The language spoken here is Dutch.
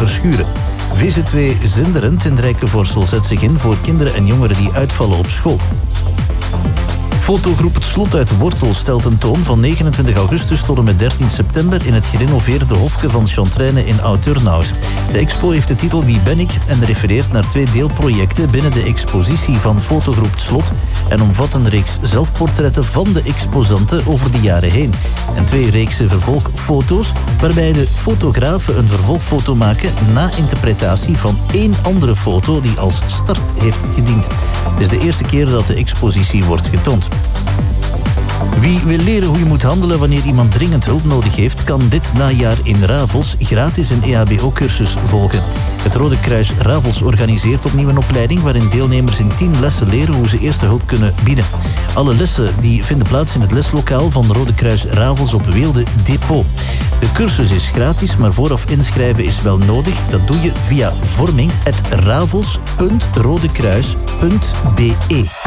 verschuren. VZ2 Zinderen in Rijkenvorsel zet zich in voor kinderen en jongeren die uitvallen op school. Fotogroep Het Slot uit Wortel stelt een toon van 29 augustus tot en met 13 september in het gerenoveerde hofje van Chantraine in Oud-Turnhout. De expo heeft de titel Wie ben ik? En refereert naar 2 deelprojecten binnen de expositie van Fotogroep Het Slot en omvat een reeks zelfportretten van de exposanten over de jaren heen. En 2 reeksen vervolgfoto's waarbij de fotografen een vervolgfoto maken na interpretatie van 1 andere foto die als start heeft gediend. Het is de eerste keer dat de expositie wordt getoond. Wie wil leren hoe je moet handelen wanneer iemand dringend hulp nodig heeft, kan dit najaar in Ravels gratis een EHBO-cursus volgen. Het Rode Kruis Ravels organiseert opnieuw een opleiding waarin deelnemers in 10 lessen leren hoe ze eerste hulp kunnen bieden. Alle lessen die vinden plaats in het leslokaal van Rode Kruis Ravels op Weelde Depot. De cursus is gratis, maar vooraf inschrijven is wel nodig. Dat doe je via vorming@ravels.rodekruis.be.